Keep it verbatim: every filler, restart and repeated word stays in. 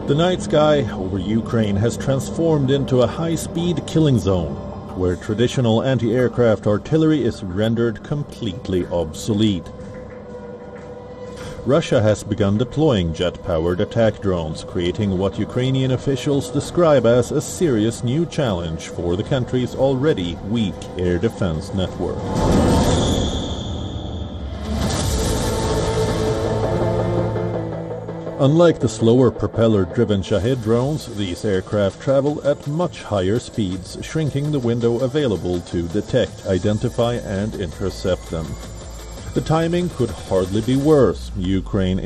The night sky over Ukraine has transformed into a high-speed killing zone, where traditional anti-aircraft artillery is rendered completely obsolete. Russia has begun deploying jet-powered attack drones, creating what Ukrainian officials describe as a serious new challenge for the country's already weak air defense network. Unlike the slower propeller-driven Shahed drones, these aircraft travel at much higher speeds, shrinking the window available to detect, identify and intercept them. The timing could hardly be worse. Ukraine